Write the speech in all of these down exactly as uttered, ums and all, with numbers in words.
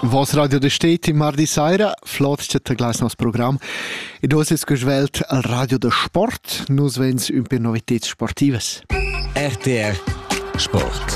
Vos Radio de Stet mardi saira, flot c'è te glas nos program. E dos es geschwelt al Radio de Sport, nus vens un per novitets sportives. R T R Sport.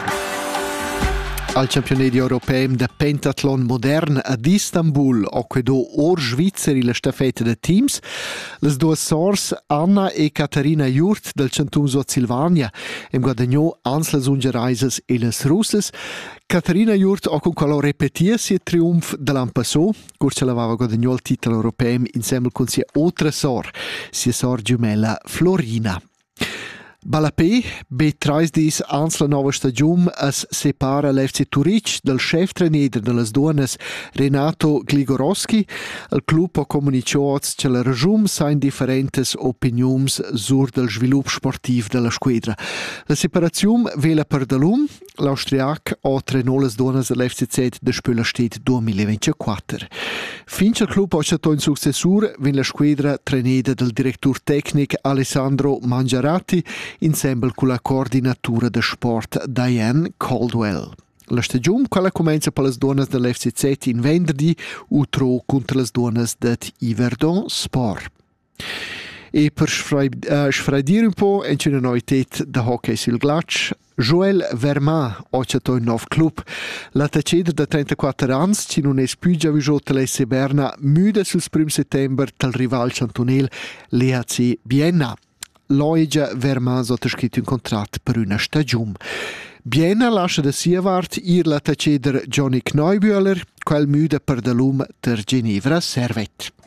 Al campionato europeo de pentathlon modern ad Istanbul, o quedo or svizzeri la staffetta de teams, les due sors Anna e Caterina Jurt del Centum Sud Silvania em guadagnò ans les ungereises e les russes. Caterina Jurt o con quello repetia sia triumf dell'anno passato, curce l'aveva guadagnò il titolo europeo insieme con sia altra sor, sia sor gemella Florina. Balapé, be trais dis ans la nova stagiun es separa l'F C Turic del chef trainer de las duonas Renato Gligorowski. Il club ha comunicato che la regiun sa in differentes opinions sur del svilup sportiv de la squadra. La separazione vela per dalum, l'austriac ha trenò las duonas dell'F C Z de Spöla Stet duemilaventiquattro. Finché il club ha scelto un successur, vin la squadra trainada del direttur tecnic Alessandro Mangiarati insieme con la coordinatura de sport Diane Caldwell. La stagione quella comincia per le donne dell'F C Z in venerdì utro contro le donne det Yverdon Sport. E per sfraidire un po' c'è una novità de hockey sul ghiaccio. Joël Verma ha accettato un nuovo club. La taceda de trentaquattro anni, che non è più già vissuta l'S Berna, muda sul primo settembre dal rival cantonel l'E A C Bienna. Loigia Verma ha scritto un contratto per una stagione. Bienna lascia da Sievart ir la taceder Johnny Kneubühler, quel muda per dalum ter Ginevra Servet.